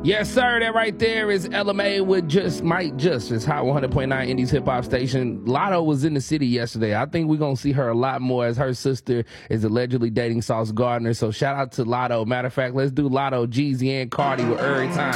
Yes, sir. That right there is LMA with Just Might Just. It's Hot 100.9 Indies hip hop station. Lotto was in the city yesterday. I think we're going to see her a lot more as her sister is allegedly dating Sauce Gardner. So shout out to Lotto. Matter of fact, let's do Lotto, Jeezy, and Cardi with every time.